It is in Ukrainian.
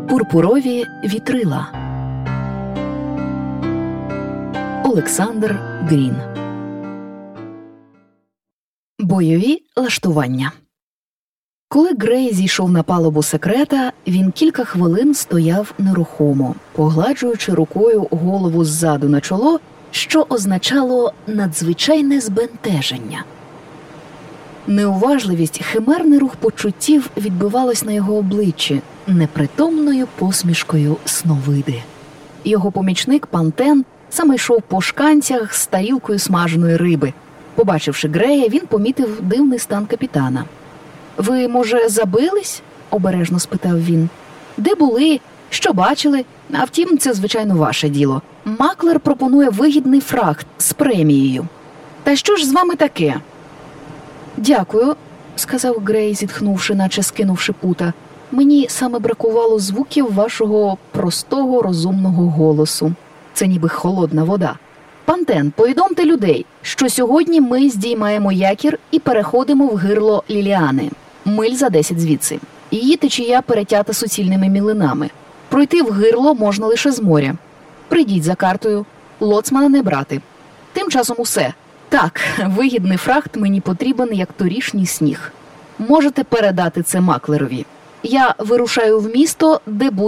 Пурпурові вітрила. Олександр Грін. Бойові лаштування. Коли Грей зійшов на палубу секрета, він кілька хвилин стояв нерухомо, погладжуючи рукою голову ззаду на чоло, що означало надзвичайне збентеження. Неуважливість, химерний рух почуттів відбивалось на його обличчі непритомною посмішкою сновиди. Його помічник пан Тен саме йшов по шканцях з тарілкою смаженої риби. Побачивши Грея, він помітив дивний стан капітана. «Ви, може, забились?» – обережно спитав він. «Де були? Що бачили? А втім, це, звичайно, ваше діло. Маклер пропонує вигідний фрахт з премією. Та що ж з вами таке?» «Дякую», – сказав Грей, зітхнувши, наче скинувши пута. «Мені саме бракувало звуків вашого простого, розумного голосу. Це ніби холодна вода. Пан Тен, повідомте людей, що сьогодні ми здіймаємо якір і переходимо в гирло Ліліани. Миль за 10 звідси. Її течія перетята суцільними мілинами. Пройти в гирло можна лише з моря. Прийдіть за картою. Лоцмана не брати. Тим часом усе. Так, вигідний фрахт мені потрібен, як торішній сніг. Можете передати це Маклерові. Я вирушаю в місто, де